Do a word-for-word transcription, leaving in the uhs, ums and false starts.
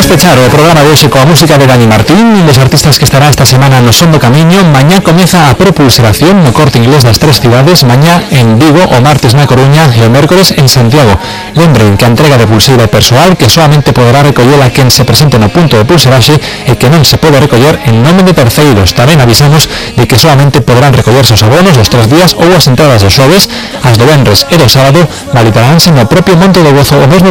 Imos pechar o programa de hoxe coa música de Dani Martín, un dos artistas que estará esta semana no Son do Camiño. Mañá comeza a propulseración no Corte Inglés das tres cidades, mañá en Vigo, o martes na Coruña e o mércores en Santiago. Lembren que a entrega de pulseira é persoal, que solamente poderá recollela quen se presente no punto de pulseraxe e que non se pode recoller en nome de terceiros. Tamén avisamos de que solamente poderán recollerse os abonos dos tres días ou as entradas dos xoves, as do venres e do sábado validaránse no propio Monte do Gozo o mesmo